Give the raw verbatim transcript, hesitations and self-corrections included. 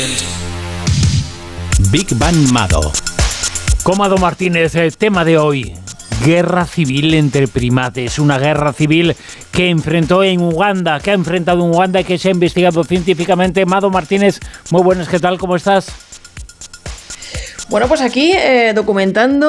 Big Bang Mado. Comado Martínez, el tema de hoy. Guerra civil entre primates, una guerra civil que enfrentó en Uganda, que ha enfrentado en Uganda y que se ha investigado científicamente. Mado Martínez, muy buenas, ¿qué tal? ¿Cómo estás? Bueno, pues aquí eh, documentando